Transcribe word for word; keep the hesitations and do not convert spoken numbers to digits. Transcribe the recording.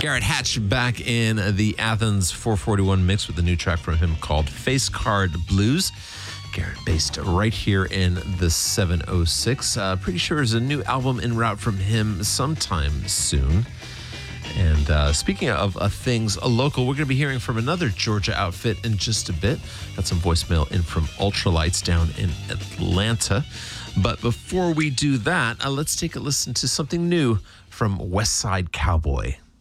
Garrett Hatch back in the Athens four forty-one mix with a new track from him called Face Card Blues. Garrett based right here in the seven oh six. Uh, pretty sure there's a new album en route from him sometime soon. And uh, speaking of uh, things uh, local, we're going to be hearing from another Georgia outfit in just a bit. Got some voicemail in from Ultralights down in Atlanta. But before we do that, uh, let's take a listen to something new from West Side Cowboy.